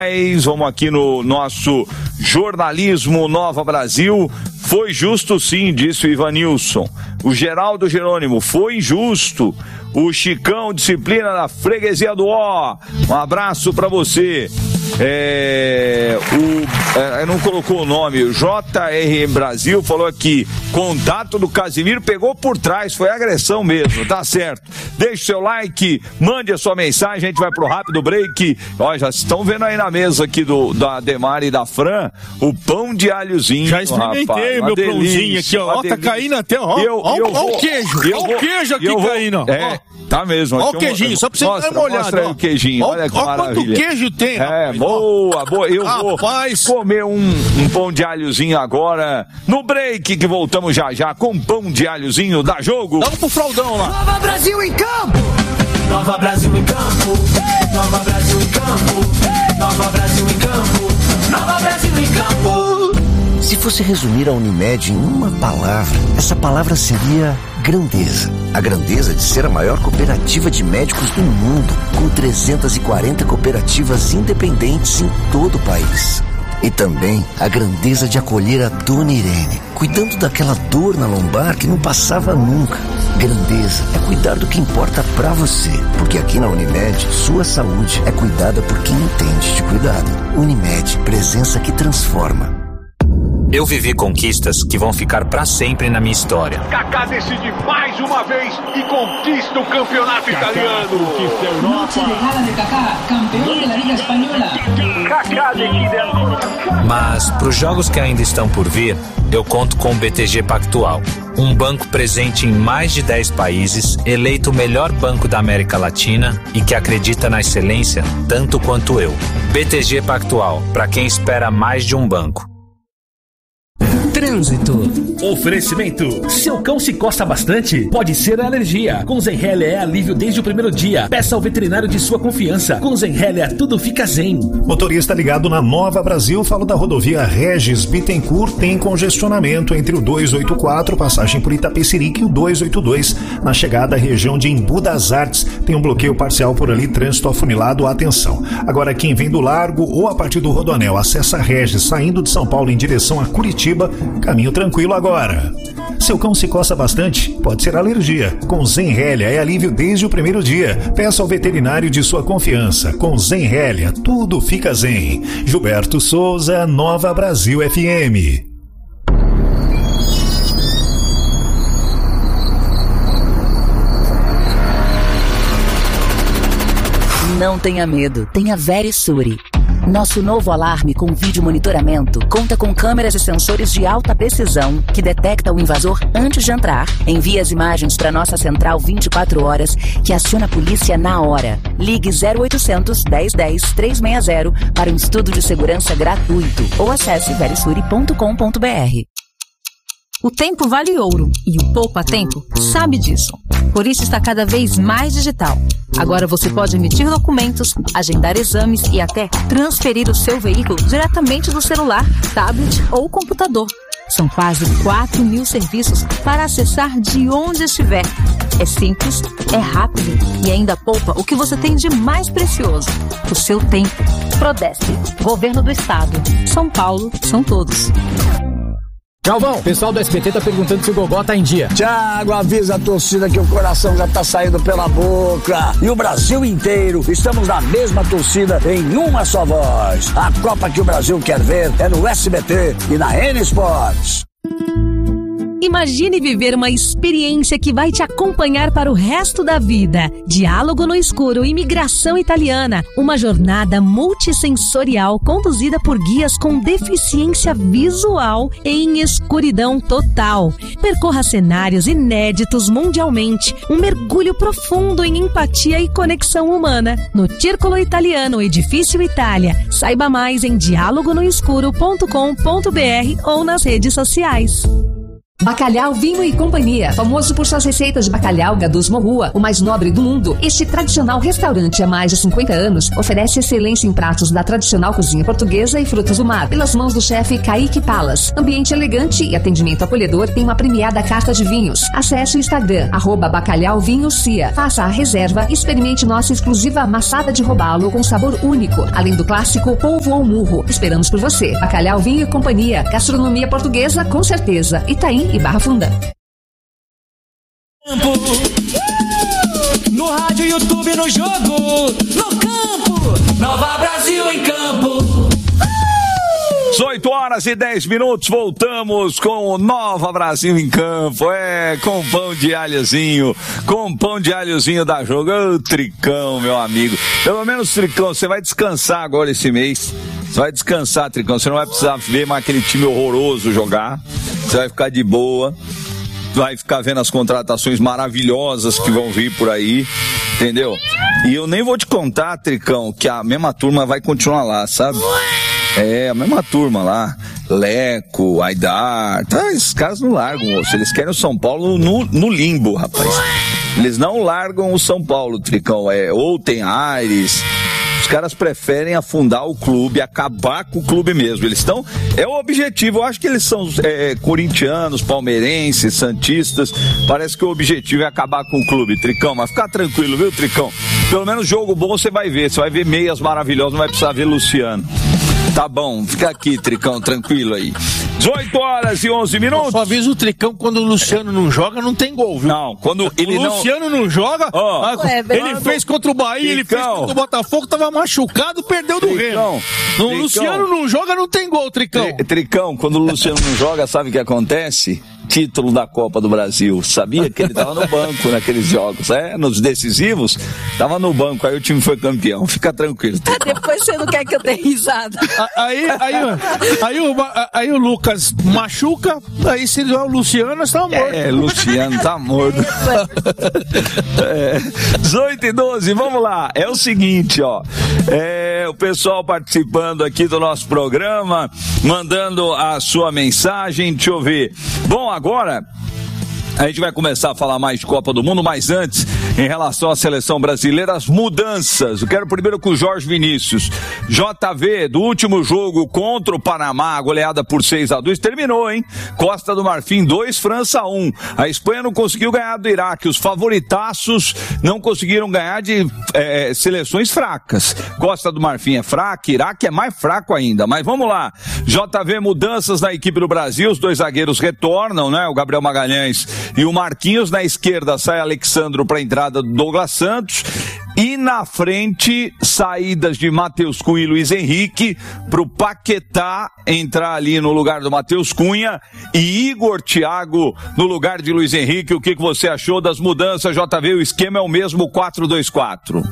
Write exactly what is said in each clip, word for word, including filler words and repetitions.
Vamos aqui no nosso jornalismo Nova Brasil. Foi justo sim, disse o Ivanilson. O Geraldo Jerônimo, foi injusto. O Chicão, disciplina da freguesia do Ó. Um abraço pra você. É, o, é, não colocou o nome, o J R M Brasil falou aqui, contato do Casimiro pegou por trás, foi agressão mesmo, tá certo. Deixe seu like, mande a sua mensagem, a gente vai pro rápido break. Ó, já estão vendo aí na mesa aqui do, da Demar e da Fran, o pão de alhozinho. Já experimentei o meu delícia, pãozinho aqui, ó, ó tá caindo até, ó, eu, ó, eu, ó, ó o queijo, ó o queijo aqui vou, caindo, é, ó. Tá mesmo. Olha o queijinho, só pra você mostra, dar uma olhada. Mostra aí o queijinho, olha, olha que maravilha. Quanto queijo tem, É, rapaz, boa, boa. Eu rapaz. vou comer um, um pão de alhozinho agora, no break, que voltamos já já com pão de alhozinho da Jogo. Vamos pro fraldão lá. Nova Brasil em campo. Nova Brasil em campo. Nova Brasil em campo. Nova Brasil em campo. Nova Brasil em campo. Se fosse resumir a Unimed em uma palavra, essa palavra seria grandeza. A grandeza de ser a maior cooperativa de médicos do mundo, com trezentas e quarenta cooperativas independentes em todo o país. E também a grandeza de acolher a Dona Irene, cuidando daquela dor na lombar que não passava nunca. Grandeza é cuidar do que importa pra você, porque aqui na Unimed, sua saúde é cuidada por quem entende de cuidado. Unimed, presença que transforma. Eu vivi conquistas que vão ficar pra sempre na minha história. Kaká decide mais uma vez e conquista o campeonato Kaká, italiano. Conquista a Europa. Noche de gala de Kaká, campeão da Liga Espanhola. Kaká decide agora. Mas pros jogos que ainda estão por vir, eu conto com o B T G Pactual. Um banco presente em mais de dez países, eleito o melhor banco da América Latina e que acredita na excelência tanto quanto eu. B T G Pactual, pra quem espera mais de um banco. Trânsito. Oferecimento. Seu cão se coça bastante? Pode ser a alergia. Com Zenrelia é alívio desde o primeiro dia. Peça ao veterinário de sua confiança. Com Zenrelia tudo fica zen. Motorista ligado na Nova Brasil, falo da rodovia Regis Bittencourt, tem congestionamento entre o duzentos e oitenta e quatro, passagem por Itapecerica, e o duzentos e oitenta e dois, na chegada à região de Embu das Artes. Tem um bloqueio parcial por ali, trânsito afunilado, atenção. Agora, quem vem do Largo ou a partir do Rodoanel, acessa Regis, saindo de São Paulo em direção a Curitiba, caminho tranquilo agora. Seu cão se coça bastante? Pode ser alergia. Com Zenrelia é alívio desde o primeiro dia. Peça ao veterinário de sua confiança. Com Zenrelia, tudo fica zen. Gilberto Souza, Nova Brasil F M. Não tenha medo, tenha Verisure. Nosso novo alarme com vídeo monitoramento conta com câmeras e sensores de alta precisão que detecta o invasor antes de entrar. Envia as imagens para nossa central vinte e quatro horas, que aciona a polícia na hora. Ligue zero oitocentos, dez, dez, trezentos e sessenta para um estudo de segurança gratuito ou acesse verisure ponto com ponto b r. O tempo vale ouro e o poupa tempo sabe disso. Por isso está cada vez mais digital. Agora você pode emitir documentos, agendar exames e até transferir o seu veículo diretamente do celular, tablet ou computador. São quase quatro mil serviços para acessar de onde estiver. É simples, é rápido e ainda poupa o que você tem de mais precioso: o seu tempo. Prodesp, Governo do Estado. São Paulo, são todos. Galvão, o pessoal do S B T tá perguntando se o Gogó tá em dia. Thiago, avisa a torcida que o coração já tá saindo pela boca. E o Brasil inteiro, estamos na mesma torcida em uma só voz. A Copa que o Brasil quer ver é no S B T e na N Sports. Imagine viver uma experiência que vai te acompanhar para o resto da vida. Diálogo no Escuro, Imigração Italiana. Uma jornada multissensorial conduzida por guias com deficiência visual em escuridão total. Percorra cenários inéditos mundialmente. Um mergulho profundo em empatia e conexão humana. No Círculo Italiano, Edifício Itália. Saiba mais em diálogo no escuro ponto com ponto b r ou nas redes sociais. Bacalhau Vinho e Companhia, famoso por suas receitas de bacalhau Gadus Morrua, o mais nobre do mundo. Este tradicional restaurante há mais de cinquenta anos oferece excelência em pratos da tradicional cozinha portuguesa e frutos do mar, pelas mãos do chefe Kaique Palas. Ambiente elegante e atendimento acolhedor tem uma premiada carta de vinhos. Acesse o Instagram, arroba Bacalhau Vinho Cia. Faça a reserva e experimente nossa exclusiva amassada de robalo com sabor único, além do clássico polvo ou murro. Esperamos por você. Bacalhau Vinho e Companhia, gastronomia portuguesa com certeza. Itaim e Barra Funda. No rádio, YouTube, no jogo, no campo, Nova Brasil em campo. oito horas e dez minutos, voltamos com o Nova Brasil em campo, é, com pão de alhozinho, com pão de alhozinho da Jogo, ô Tricão, meu amigo, pelo menos Tricão, você vai descansar agora esse mês, você vai descansar, Tricão, você não vai precisar ver mais aquele time horroroso jogar, você vai ficar de boa, vai ficar vendo as contratações maravilhosas que vão vir por aí, entendeu? E eu nem vou te contar, Tricão, que a mesma turma vai continuar lá, sabe? É, a mesma turma lá, Leco, Aidar, tá, esses caras não largam, moço, eles querem o São Paulo no, no limbo, rapaz. Eles não largam o São Paulo, Tricão, é, ou tem Aires, os caras preferem afundar o clube, acabar com o clube mesmo, eles estão, é o objetivo, eu acho que eles são é, corintianos, palmeirenses, santistas, parece que o objetivo é acabar com o clube, Tricão, mas fica tranquilo, viu, Tricão? Pelo menos jogo bom você vai ver, você vai ver meias maravilhosas, não vai precisar ver Luciano. Tá bom, fica aqui, Tricão, tranquilo aí. dezoito horas e onze minutos. Eu só aviso o Tricão, quando o Luciano não joga, não tem gol, viu? Não, quando ele o não... Luciano não joga, oh, ah, é, ele quando... fez contra o Bahia, Tricão. Ele fez contra o Botafogo, tava machucado, perdeu do Remo. O Luciano não joga, não tem gol, Tricão. Tricão, quando o Luciano não joga, sabe o que acontece? Título da Copa do Brasil, sabia que ele tava no banco naqueles jogos, é, nos decisivos, tava no banco, aí o time foi campeão, fica tranquilo. Depois você não quer que eu dê risada. Aí, aí, aí, o, aí o Lucas machuca, aí se o Luciano, nós estamos mortos. É, Luciano tá morto. É, dezoito e doze, vamos lá, é o seguinte, ó, é, o pessoal participando aqui do nosso programa, mandando a sua mensagem, deixa eu ver. Bom, agora a gente vai começar a falar mais de Copa do Mundo, mas antes, em relação à seleção brasileira, as mudanças. Eu quero primeiro com o Jorge Vinícius. J V, do último jogo contra o Panamá, goleada por seis a dois, terminou, hein? Costa do Marfim dois, França um. A Espanha não conseguiu ganhar do Iraque. Os favoritaços não conseguiram ganhar de é, seleções fracas. Costa do Marfim é fraca, Iraque é mais fraco ainda. Mas vamos lá. J V, mudanças na equipe do Brasil. Os dois zagueiros retornam, né? O Gabriel Magalhães e o Marquinhos. Na esquerda sai Alexandro para a entrada do Douglas Santos. E na frente, saídas de Matheus Cunha e Luiz Henrique para o Paquetá entrar ali no lugar do Matheus Cunha e Igor Thiago no lugar de Luiz Henrique. O que, que você achou das mudanças, J V? O esquema é o mesmo quatro dois quatro.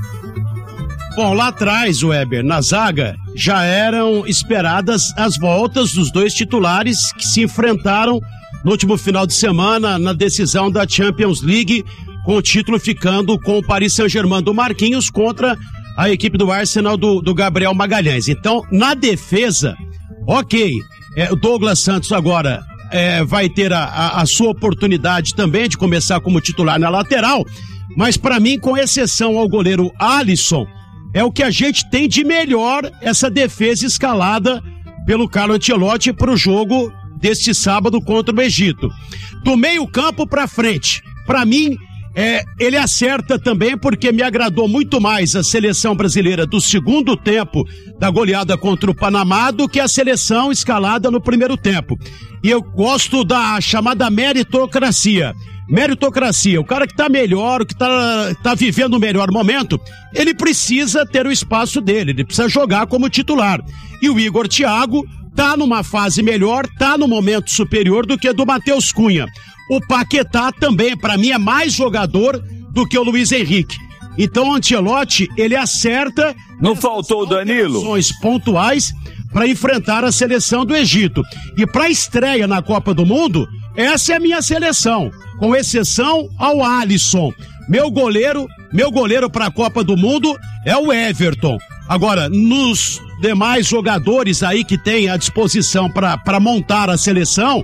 Bom, lá atrás, Weber, na zaga, já eram esperadas as voltas dos dois titulares que se enfrentaram no último final de semana na decisão da Champions League, com o título ficando com o Paris Saint-Germain do Marquinhos contra a equipe do Arsenal do, do Gabriel Magalhães. Então, na defesa, ok, é, o Douglas Santos agora é, vai ter a, a, a sua oportunidade também de começar como titular na lateral, mas para mim, com exceção ao goleiro Alisson, é o que a gente tem de melhor essa defesa escalada pelo Carlo Ancelotti para o jogo deste sábado contra o Egito. Do meio campo para frente, para mim, é, ele acerta também porque me agradou muito mais a seleção brasileira do segundo tempo da goleada contra o Panamá do que a seleção escalada no primeiro tempo. E eu gosto da chamada meritocracia. Meritocracia, o cara que tá melhor, que tá, tá vivendo o melhor momento, ele precisa ter o espaço dele, ele precisa jogar como titular. E o Igor Thiago tá numa fase melhor, tá no momento superior do que do Matheus Cunha. O Paquetá também, para mim, é mais jogador do que o Luiz Henrique. Então o Ancelotti, ele acerta... Não faltou o Danilo? ...pontuais para enfrentar a seleção do Egito. E para a estreia na Copa do Mundo, essa é a minha seleção, com exceção ao Alisson. Meu goleiro, meu goleiro para a Copa do Mundo é o Everton. Agora, nos demais jogadores aí que tem à disposição para montar a seleção,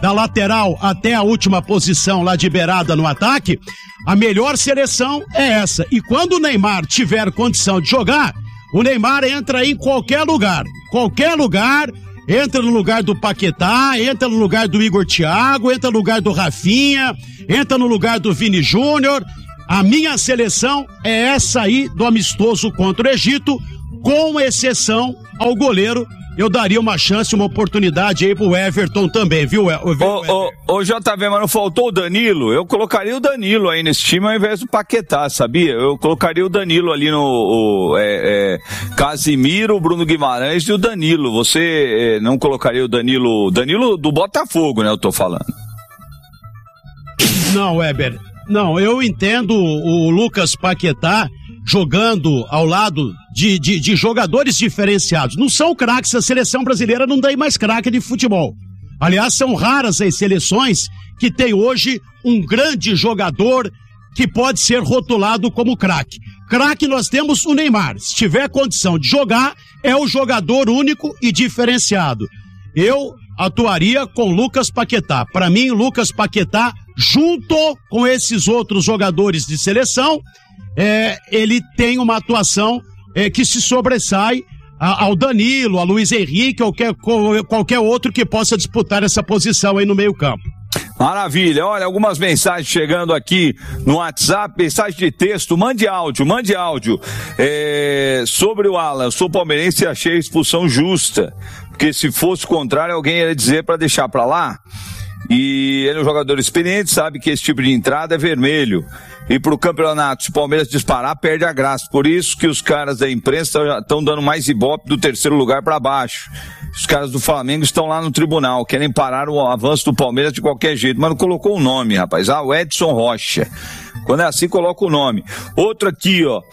da lateral até a última posição lá de beirada no ataque, a melhor seleção é essa. E quando o Neymar tiver condição de jogar, o Neymar entra em qualquer lugar. Qualquer lugar, entra no lugar do Paquetá, entra no lugar do Igor Thiago, entra no lugar do Rafinha, entra no lugar do Vini Júnior. A minha seleção é essa aí do amistoso contra o Egito, com exceção ao goleiro. Eu daria uma chance, uma oportunidade aí pro Everton também, viu? Ô, ô, ô J V, mas não faltou o Danilo? Eu colocaria o Danilo aí nesse time ao invés do Paquetá, sabia? Eu colocaria o Danilo ali no o, é, é, Casimiro, o Bruno Guimarães e o Danilo. Você é, não colocaria o Danilo, Danilo do Botafogo, né? Eu tô falando. Não, Weber. Não, eu entendo o Lucas Paquetá jogando ao lado de, de, de jogadores diferenciados. Não são craques, a seleção brasileira não tem mais craque de futebol. Aliás, são raras as seleções que tem hoje um grande jogador que pode ser rotulado como craque. Craque nós temos o Neymar. Se tiver condição de jogar, é o jogador único e diferenciado. Eu atuaria com Lucas Paquetá. Para mim, Lucas Paquetá, junto com esses outros jogadores de seleção, É, ele tem uma atuação é, que se sobressai a, ao Danilo, a Luiz Henrique ou qualquer, qualquer outro que possa disputar essa posição aí no meio campo. Maravilha, olha, algumas mensagens chegando aqui no WhatsApp, mensagem de texto, mande áudio, mande áudio. É, sobre o Alan, eu sou palmeirense e achei a expulsão justa, porque se fosse o contrário, alguém ia dizer para deixar para lá. E ele é um jogador experiente, sabe que esse tipo de entrada é vermelho. E pro campeonato, se o Palmeiras disparar, perde a graça. Por isso que os caras da imprensa estão dando mais ibope do terceiro lugar para baixo. Os caras do Flamengo estão lá no tribunal, querem parar o avanço do Palmeiras de qualquer jeito, mas não colocou o nome, rapaz. Ah, o Edson Rocha. Quando é assim, coloca o nome. Outro aqui, ó.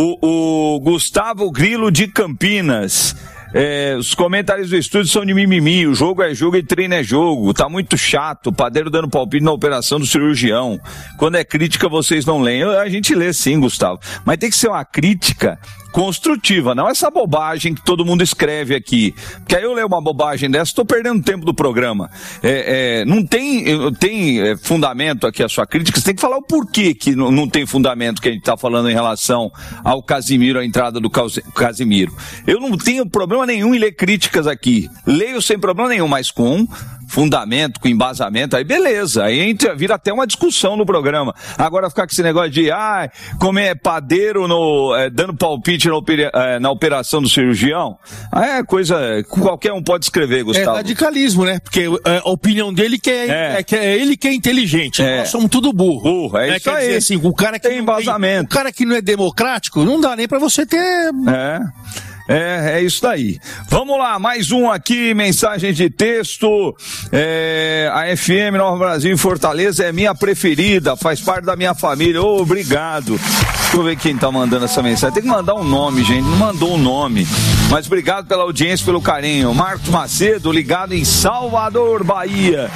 O, o Gustavo Grilo de Campinas. É, os comentários do estúdio são de mimimi, o jogo é jogo e treino é jogo, tá muito chato, o padeiro dando palpite na operação do cirurgião. Quando é crítica vocês não leem. A gente lê sim, Gustavo, mas tem que ser uma crítica construtiva, não essa bobagem que todo mundo escreve aqui, porque aí eu leio uma bobagem dessa, estou perdendo tempo do programa. É, é, não tem, tem é, fundamento aqui a sua crítica, você tem que falar o porquê que não, não tem fundamento que a gente está falando em relação ao Casimiro, a entrada do Casimiro. Eu não tenho problema nenhum em ler críticas aqui, leio sem problema nenhum, mas com fundamento, com embasamento, aí beleza, aí a gente vira até uma discussão no programa. Agora ficar com esse negócio de, ah, como é padeiro no, é, dando palpite na, opera, é, na operação do cirurgião, é coisa, qualquer um pode escrever, Gustavo. É radicalismo, né? Porque é, a opinião dele que é, é. É, que é ele que é inteligente, é. Nós somos tudo burro. Burro, é, é isso aí. Dizer, assim, o cara que tem embasamento. Tem, o cara que não é democrático, não dá nem pra você ter... É... É, é isso daí. Vamos lá, mais um aqui, mensagem de texto. É, a F M Nova Brasil em Fortaleza é minha preferida, faz parte da minha família. Oh, obrigado. Deixa eu ver quem tá mandando essa mensagem. Tem que mandar um nome, gente. Não mandou um nome. Mas obrigado pela audiência, pelo carinho. Marcos Macedo, ligado em Salvador, Bahia.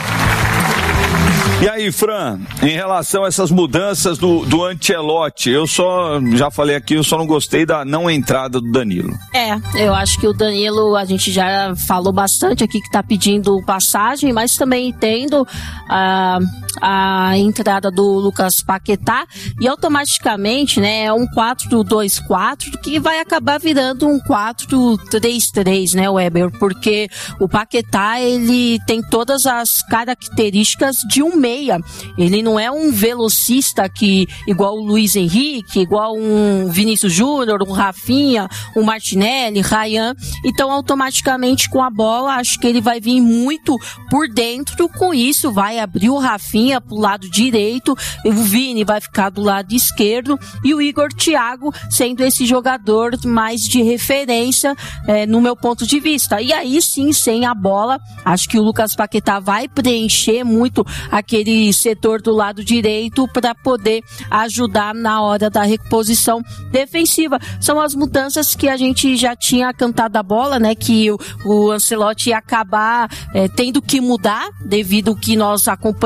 E aí, Fran, em relação a essas mudanças do, do Ancelotti, eu só, já falei aqui, eu só não gostei da não entrada do Danilo. É, eu acho que o Danilo, a gente já falou bastante aqui que tá pedindo passagem, mas também entendo a, a entrada do Lucas Paquetá e automaticamente, né, é um quatro dois quatro que vai acabar virando um quatro três três, né, Weber? Porque o Paquetá, ele tem todas as características de um meia. Ele não é um velocista que, igual o Luiz Henrique, igual um Vinícius Júnior, um Rafinha, um Martinelli, Ryan. Então, automaticamente, com a bola, acho que ele vai vir muito por dentro. Com isso, vai abrir o Rafinha pro lado direito, o Vini vai ficar do lado esquerdo e o Igor Thiago sendo esse jogador mais de referência, é, no meu ponto de vista. E aí, sim, sem a bola, acho que o Lucas Paquetá vai preencher muito aquele setor do lado direito para poder ajudar na hora da reposição defensiva. São as mudanças que a gente já tinha cantado a bola, né? Que o, o Ancelotti ia acabar é, tendo que mudar devido ao que nós acompanhamos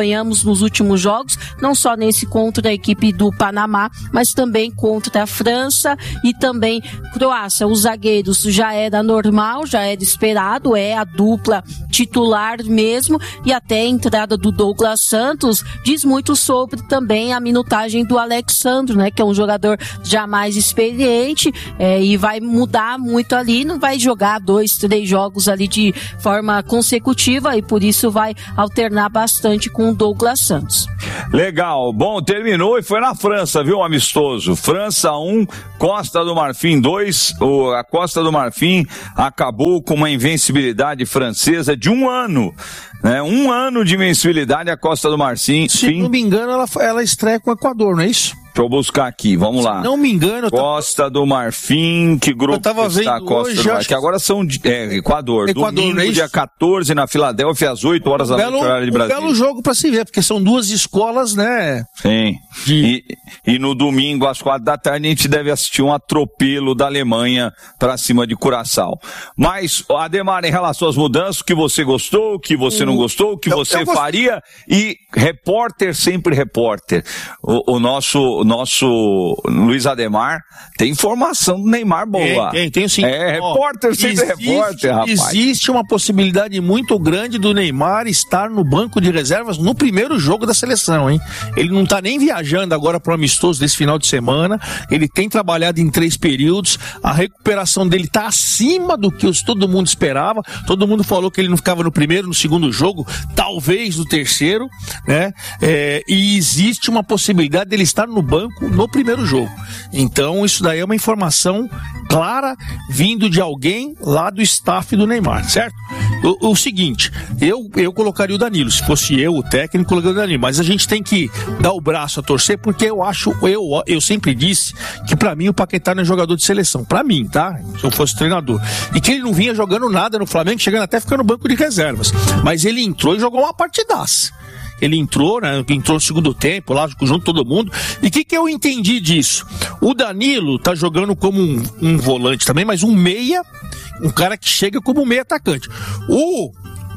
nos últimos jogos, não só nesse contra a equipe do Panamá, mas também contra a França e também Croácia. Os zagueiros já era normal, já era esperado, é a dupla titular mesmo, e até a entrada do Douglas Santos diz muito sobre também a minutagem do Alexandro, né, que é um jogador já mais experiente, é, e vai mudar muito ali, não vai jogar dois, três jogos ali de forma consecutiva, e por isso vai alternar bastante com o Douglas Santos. Legal, bom, terminou e foi na França, viu, amistoso? França um, Costa do Marfim dois, o, a Costa do Marfim acabou com uma invencibilidade francesa de um ano, né? Um ano de invencibilidade a Costa do Marfim. Se não me engano, ela, ela estreia com o Equador, não é isso? Deixa eu buscar aqui, vamos lá. Se não me engano... Costa tava... do Marfim, que grupo eu tava está a Costa hoje, do Marfim? Que agora são, é, Equador, Equador, domingo, é dia quatorze, na Filadélfia, às oito horas da noite, horário de Brasília. Um belo jogo pra se ver, porque são duas escolas, né? Sim, de... e, e no domingo, às quatro da tarde, a gente deve assistir um atropelo da Alemanha pra cima de Curaçao. Mas, Ademar, em relação às mudanças, o que você gostou, o que você hum. não gostou, o que eu, você eu faria, e repórter, sempre repórter. O, o nosso... O nosso Luiz Ademar tem informação do Neymar boa. Tem, tem, tem sim. É, repórter, sempre existe, repórter, rapaz. Existe uma possibilidade muito grande do Neymar estar no banco de reservas no primeiro jogo da seleção, hein? Ele não tá nem viajando agora pro amistoso desse final de semana, ele tem trabalhado em três períodos, a recuperação dele tá acima do que os, todo mundo esperava, todo mundo falou que ele não ficava no primeiro, no segundo jogo, talvez no terceiro, né? É, e existe uma possibilidade dele estar no banco no primeiro jogo. Então isso daí é uma informação clara vindo de alguém lá do staff do Neymar, certo? O, o seguinte, eu, eu colocaria o Danilo, se fosse eu o técnico, colocaria o Danilo, mas a gente tem que dar o braço a torcer, porque eu acho, eu, eu sempre disse que pra mim o Paquetá não é jogador de seleção, pra mim, tá? Se eu fosse treinador, e que ele não vinha jogando nada no Flamengo, chegando até a ficar no banco de reservas, mas ele entrou e jogou uma partidaça. Ele entrou, né? Entrou no segundo tempo, lá junto todo mundo. E o que, que eu entendi disso? O Danilo tá jogando como um, um volante também, mas um meia, um cara que chega como um meia atacante. O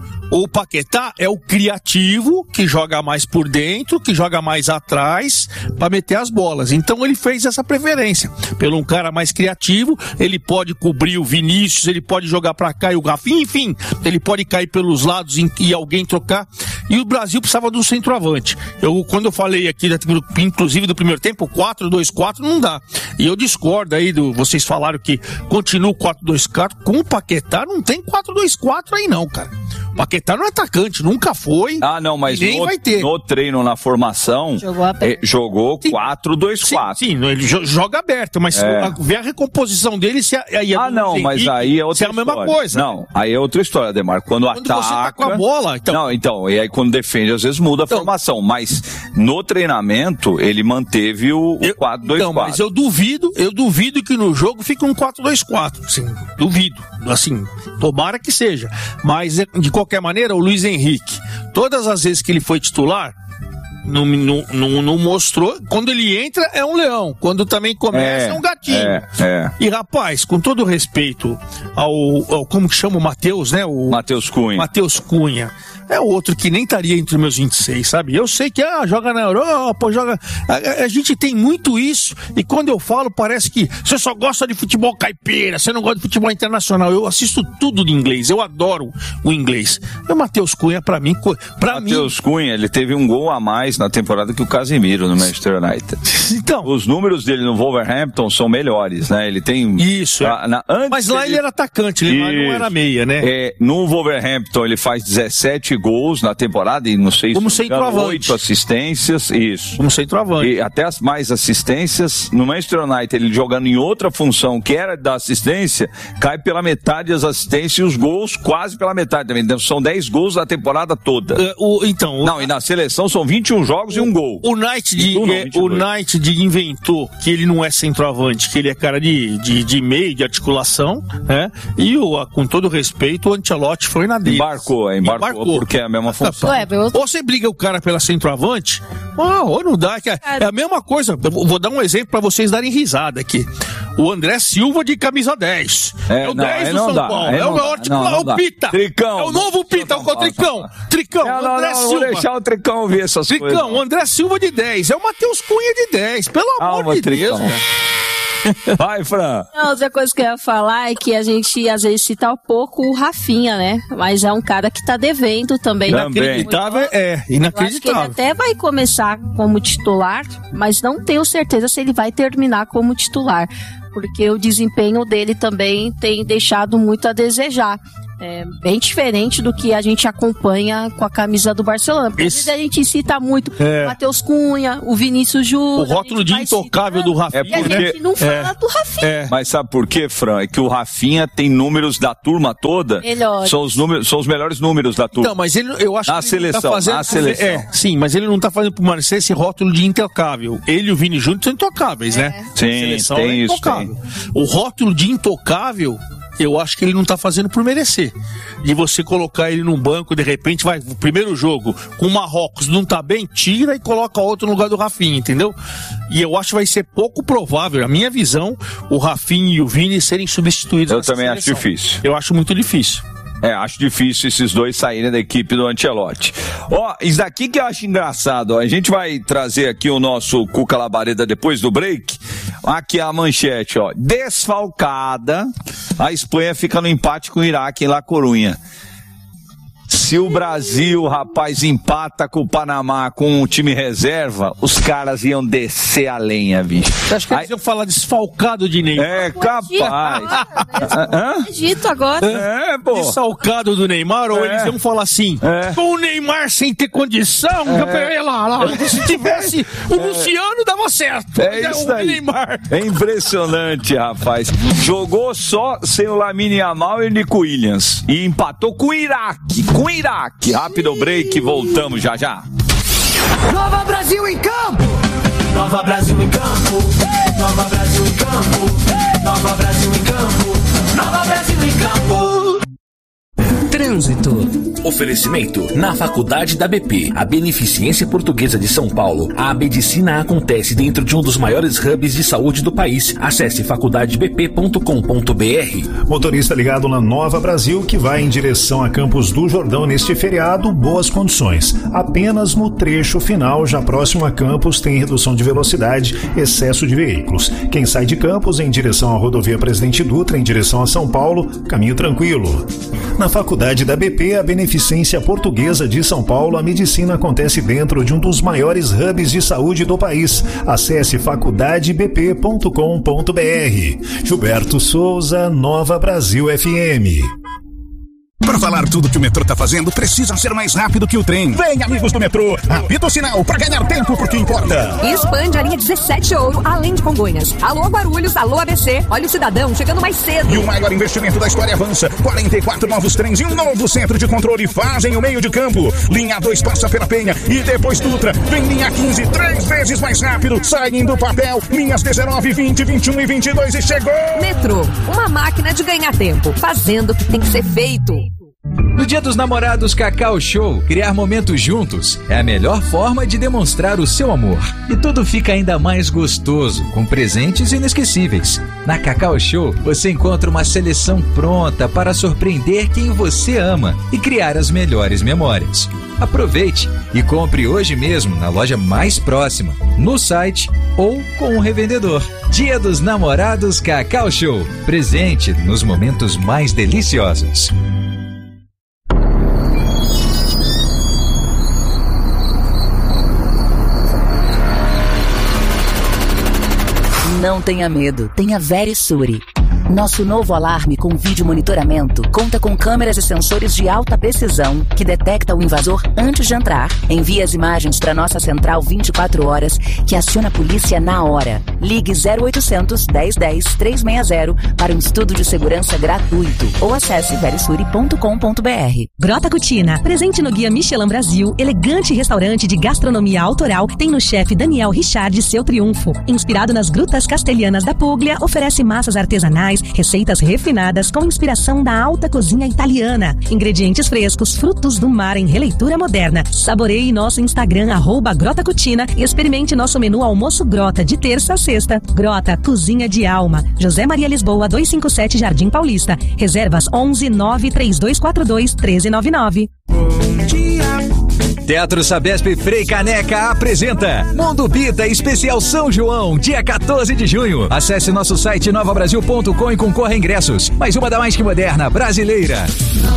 O Paquetá é o criativo, que joga mais por dentro, que joga mais atrás, para meter as bolas. Então ele fez essa preferência. Pelo um cara mais criativo, ele pode cobrir o Vinícius, ele pode jogar para cá e o Rafinha, enfim, ele pode cair pelos lados e alguém trocar. E o Brasil precisava de um centroavante. Eu, quando eu falei aqui, inclusive do primeiro tempo, quatro dois quatro não dá. E eu discordo aí, do, vocês falaram que continua o quatro dois quatro, com o Paquetá não tem quatro dois quatro aí não, cara. O Paquetá não é atacante, nunca foi. Ah, não, mas nem no, vai ter. no treino, na formação, jogou, é, jogou quatro dois quatro. Sim, sim, ele joga aberto, mas é. Vê a recomposição dele, se aí Ah, não, Henrique, mas aí é outra é a mesma história. coisa. Não, aí é outra história, Ademar. Quando, quando ataca... você tá com a bola, então... Não, então, e aí quando defende, às vezes muda a então, formação, mas no treinamento, ele manteve o, o quatro dois quatro. Então, mas eu duvido, eu duvido que no jogo fique um quatro dois quatro, assim, duvido, assim, tomara que seja. Mas, de qualquer maneira, o Luiz Henrique, todas as vezes que ele foi titular, não, não, não, não mostrou. Quando ele entra, é um leão. Quando também começa, é, é um gatinho. É, é. E, rapaz, com todo respeito ao, ao como que chama o Matheus, né? O Matheus Cunha. Matheus Cunha. É outro que nem estaria entre os meus vinte e seis, sabe? Eu sei que, ah, joga na Europa, joga... A, a gente tem muito isso, e quando eu falo, parece que você só gosta de futebol caipira, você não gosta de futebol internacional. Eu assisto tudo de inglês, eu adoro o inglês. E o Matheus Cunha, pra mim... Pra Matheus mim... Cunha, ele teve um gol a mais na temporada que o Casemiro no Manchester United. Então... Os números dele no Wolverhampton são melhores, né? Ele tem... Isso, a, na, antes mas lá ele... ele era atacante, ele lá não era meia, né? É, no Wolverhampton ele faz dezessete gols na temporada e não sei como se oito assistências, isso. Como centroavante. E até as mais assistências. No Manchester United, ele jogando em outra função que era da assistência, cai pela metade as assistências e os gols quase pela metade também. Então, são dez gols na temporada toda. Uh, o, então, não, o... e na seleção são vinte e um jogos o, e um gol. O Knight de, não, é, o Knight de inventou que ele não é centroavante, que ele é cara de, de, de meio, de articulação, né? E o, com todo respeito, o Ancelotti foi na dele. Embarcou, embarcou, embarcou, porque é a mesma função. Ué, eu... Ou você briga o cara pela centroavante, ou, ou não dá. É, é a mesma coisa. Eu vou dar um exemplo para vocês darem risada aqui. o André Silva de camisa dez. É, é o não, dez do São dá, Paulo. É o maior titular, é o Pita. Tricão. É o novo Pita, o Tricão. Tricão, não, não, André não, Silva. Vou deixar o Tricão ver essas Tricão, coisas. Tricão, o André Silva de dez. É o Matheus Cunha de dez. Pelo amor Calma, de Tricão. Deus, cara. Vai, Fran. Não, outra coisa que eu ia falar é que a gente às vezes cita um pouco o Rafinha, né? Mas é um cara que tá devendo também. Inacreditável, é, inacreditável. Eu acho que ele até vai começar como titular, mas não tenho certeza se ele vai terminar como titular, porque o desempenho dele também tem deixado muito a desejar. É bem diferente do que a gente acompanha com a camisa do Barcelona. Porque Esse... às vezes a gente cita muito é. o Matheus Cunha, o Vinícius Júnior. O rótulo de intocável do Rafinha. É porque... E a gente não fala é. do Rafinha. É. Mas sabe por quê, Fran? É que o Rafinha tem números da turma toda. Melhores. São os, números, são os melhores números da turma. Então, mas ele, eu acho na que seleção, ele tá fazendo... na seleção. É, sim, mas ele não tá fazendo pro Marcelo esse rótulo de intocável. Ele e o Vini Júnior são intocáveis, é. né? Sim, tem é isso. Tem. O rótulo de intocável... Eu acho que ele não tá fazendo por merecer. De você colocar ele num banco, de repente, vai, o primeiro jogo, com o Marrocos, não tá bem, tira e coloca outro no lugar do Rafinha, entendeu? E eu acho que vai ser pouco provável, a minha visão, o Rafinha e o Vini serem substituídos. Eu também seleção. acho difícil. Eu acho muito difícil. É, acho difícil esses dois saírem da equipe do Ancelotti. Ó, isso daqui que eu acho engraçado, ó. A gente vai trazer aqui o nosso Cuca Labareda depois do break. Aqui a manchete, ó. Desfalcada, a Espanha fica no empate com o Iraque em La Corunha. Se o Brasil, rapaz, empata com o Panamá com o time reserva, os caras iam descer a lenha, bicho. Você acha que eles iam falar desfalcado de Neymar? É, capaz. Egito agora. É, pô. Desfalcado do Neymar, ou é. eles iam falar assim, é. com o Neymar sem ter condição, é. lá, lá, se tivesse o é. Luciano, dava certo. É isso aí. Neymar. É impressionante, rapaz. Jogou só sem o Lamine Yamal e o Nico Williams. E empatou com o Iraque. Com o Iraque. Rápido break, voltamos já já. Nova Brasil em campo! Nova Brasil em campo! Nova Brasil em campo! Nova Brasil em campo! Nova Brasil em campo! Trânsito. Oferecimento. Na Faculdade da B P, a Beneficência Portuguesa de São Paulo, a medicina acontece dentro de um dos maiores hubs de saúde do país. Acesse faculdade b p ponto com ponto b r. Motorista ligado na Nova Brasil que vai em direção a Campos do Jordão neste feriado, boas condições. Apenas no trecho final, já próximo a Campos, tem redução de velocidade, excesso de veículos. Quem sai de Campos em direção à rodovia Presidente Dutra, em direção a São Paulo, caminho tranquilo. Na Faculdade da B P, a Beneficência Portuguesa de São Paulo, a medicina acontece dentro de um dos maiores hubs de saúde do país. Acesse faculdade b p ponto com ponto b r. Gilberto Souza, Nova Brasil F M. Para falar tudo que o metrô tá fazendo, precisa ser mais rápido que o trem. Vem, amigos do metrô, apita o sinal para ganhar tempo porque importa. E expande a linha dezessete Ouro, além de Congonhas. Alô, Guarulhos, alô, A B C. Olha o cidadão chegando mais cedo. E o maior investimento da história avança. quarenta e quatro novos trens e um novo centro de controle fazem o meio de campo. Linha dois passa pela Penha e depois Dutra. Vem linha quinze, três vezes mais rápido. Saem do papel. Linhas dezenove, vinte, vinte e um e vinte e dois e chegou. Metrô, uma máquina de ganhar tempo, fazendo o que tem que ser feito. No Dia dos Namorados Cacau Show, criar momentos juntos é a melhor forma de demonstrar o seu amor. E tudo fica ainda mais gostoso, com presentes inesquecíveis. Na Cacau Show, você encontra uma seleção pronta para surpreender quem você ama e criar as melhores memórias. Aproveite e compre hoje mesmo na loja mais próxima, no site ou com um revendedor. Dia dos Namorados Cacau Show. Presente nos momentos mais deliciosos. Não tenha medo, tenha Verisure. Nosso novo alarme com vídeo monitoramento conta com câmeras e sensores de alta precisão que detecta o invasor antes de entrar. Envia as imagens para nossa central vinte e quatro horas, que aciona a polícia na hora. Ligue zero oitocentos, dez dez, trezentos e sessenta para um estudo de segurança gratuito ou acesse verisure ponto com ponto b r. Grota Cucina, presente no Guia Michelin Brasil, elegante restaurante de gastronomia autoral, tem no chefe Daniel Richard seu triunfo. Inspirado nas grutas castelhanas da Puglia, oferece massas artesanais, tradicionais, receitas refinadas com inspiração da alta cozinha italiana. Ingredientes frescos, frutos do mar em releitura moderna. Saboreie nosso Instagram, arroba Grota Cucina, e experimente nosso menu almoço Grota de terça a sexta. Grota, cozinha de alma. José Maria Lisboa, duzentos e cinquenta e sete, Jardim Paulista. Reservas onze nove três dois quatro dois um três nove nove. Teatro Sabesp Frei Caneca apresenta Mundo Bita Especial São João, dia quatorze de junho. Acesse nosso site nova brasil ponto com e concorra a ingressos. Mais uma da mais que moderna brasileira.